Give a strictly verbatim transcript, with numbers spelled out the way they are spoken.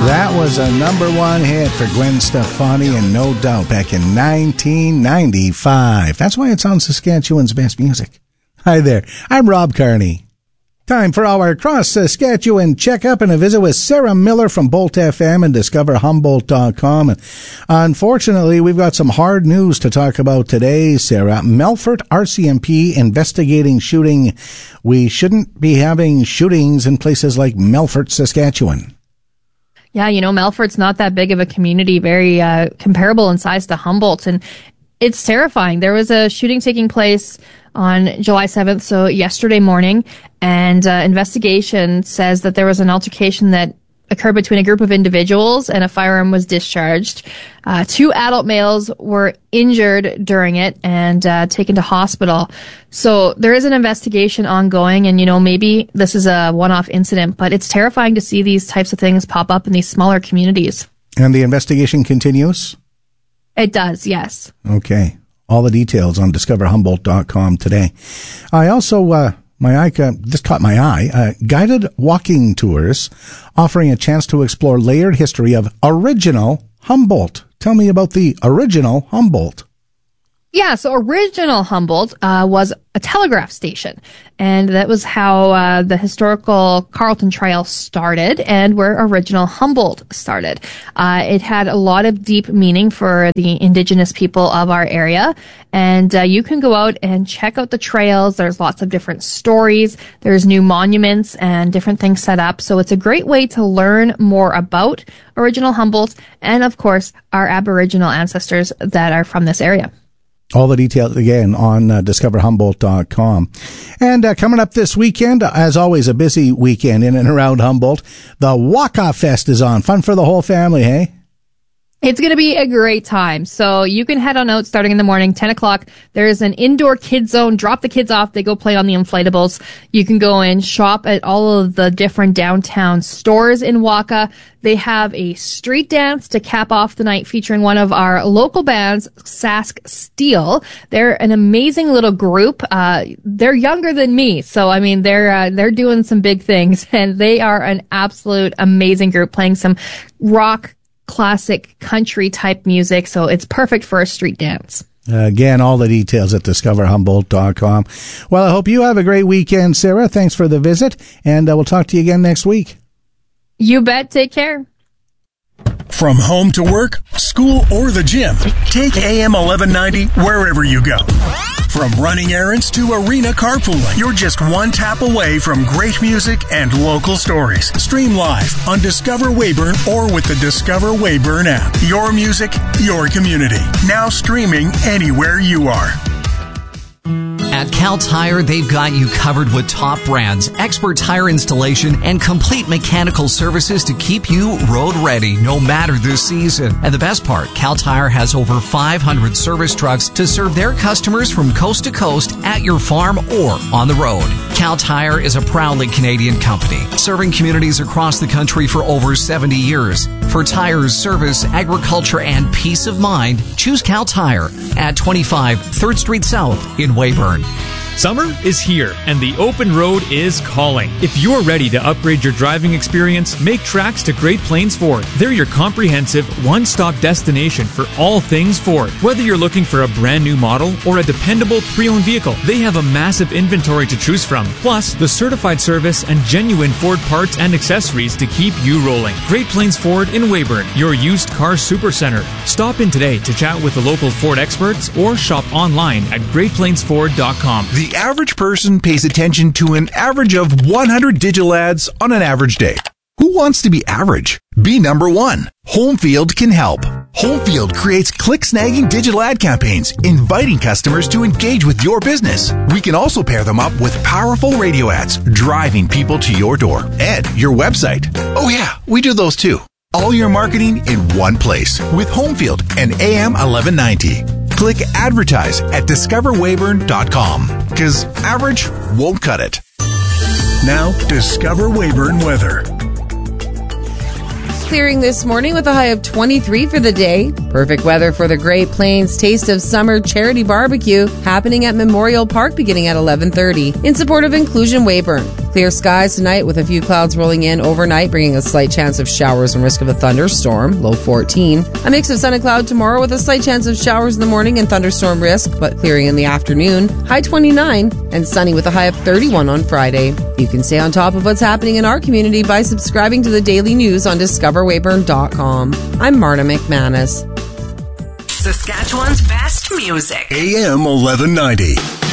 That was a number one hit for Gwen Stefani, and no doubt back in nineteen ninety-five. That's why it's on Saskatchewan's Best Music. Hi there, I'm Rob Carney. Time for our Cross Saskatchewan checkup and a visit with Sarah Miller from Bolt F M and Discover Humboldt dot com. And unfortunately, we've got some hard news to talk about today, Sarah. Melfort R C M P investigating shooting. We shouldn't be having shootings in places like Melfort, Saskatchewan. Yeah, you know, Melfort's not that big of a community, very uh, comparable in size to Humboldt, and it's terrifying. There was a shooting taking place on July seventh, so yesterday morning, and uh, investigation says that there was an altercation that occurred between a group of individuals and a firearm was discharged. Uh, two adult males were injured during it and uh, taken to hospital. So there is an investigation ongoing, and, you know, maybe this is a one-off incident, but it's terrifying to see these types of things pop up in these smaller communities. And the investigation continues? It does, yes. Okay. All the details on Discover Humboldt dot com today. I also... Uh My eye, uh, this caught my eye. Uh, guided walking tours offering a chance to explore layered history of original Humboldt. Tell me about the original Humboldt. Yeah, so original Humboldt uh, was a telegraph station, and that was how uh, the historical Carleton Trail started and where original Humboldt started. Uh, it had a lot of deep meaning for the indigenous people of our area, and uh, you can go out and check out the trails. There's lots of different stories. There's new monuments and different things set up, so it's a great way to learn more about original Humboldt and, of course, our Aboriginal ancestors that are from this area. All the details, again, on uh, Discover Humboldt dot com. And uh, coming up this weekend, as always, a busy weekend in and around Humboldt, the Waka Fest is on. Fun for the whole family, hey? It's going to be a great time. So you can head on out starting in the morning, ten o'clock. There's an indoor kid zone. Drop the kids off. They go play on the inflatables. You can go and shop at all of the different downtown stores in Waka. They have a street dance to cap off the night featuring one of our local bands, Sask Steel. They're an amazing little group. Uh, they're younger than me. So, I mean, they're, uh, they're doing some big things, and they are an absolute amazing group playing some rock, classic country type music, so it's perfect for a street dance. Uh, again, all the details at Discover Humboldt dot com. Well, I hope you have a great weekend, Sarah. Thanks for the visit, and uh, we'll talk to you again next week. You bet. Take care. From home to work, school, or the gym, take A M eleven ninety wherever you go. From running errands to arena carpooling, you're just one tap away from great music and local stories. Stream live on Discover Weyburn or with the Discover Weyburn app. Your music, your community. Now streaming anywhere you are. At Cal Tire, they've got you covered with top brands, expert tire installation, and complete mechanical services to keep you road ready no matter the season. And the best part, Cal Tire has over five hundred service trucks to serve their customers from coast to coast at your farm or on the road. Cal Tire is a proudly Canadian company, serving communities across the country for over seventy years. For tires, service, agriculture, and peace of mind, choose Cal Tire at twenty-five third Street South in Weyburn. Summer is here, and the open road is calling. If you're ready to upgrade your driving experience, make tracks to Great Plains Ford. They're your comprehensive, one-stop destination for all things Ford. Whether you're looking for a brand new model or a dependable pre-owned vehicle, they have a massive inventory to choose from. Plus, the certified service and genuine Ford parts and accessories to keep you rolling. Great Plains Ford in Weyburn, your used car supercenter. Stop in today to chat with the local Ford experts or shop online at Great Plains Ford dot com. The average person pays attention to an average of one hundred digital ads on an average day. Who wants to be average? Be number one. Homefield can help. Homefield creates click-snagging digital ad campaigns, inviting customers to engage with your business. We can also pair them up with powerful radio ads, driving people to your door and your website. Oh yeah, we do those too. All your marketing in one place with Homefield and A M eleven ninety. Click advertise at discover weyburn dot com because average won't cut it. Now, Discover Weyburn weather. Clearing this morning with a high of twenty-three for the day. Perfect weather for the Great Plains Taste of Summer Charity Barbecue happening at Memorial Park beginning at eleven thirty in support of Inclusion Weyburn. Clear skies tonight with a few clouds rolling in overnight, bringing a slight chance of showers and risk of a thunderstorm, low fourteen. A mix of sun and cloud tomorrow with a slight chance of showers in the morning and thunderstorm risk, but clearing in the afternoon, high twenty-nine, and sunny with a high of thirty-one on Friday. You can stay on top of what's happening in our community by subscribing to the daily news on discover weyburn dot com. I'm Marta McManus. Saskatchewan's best music. A M eleven ninety.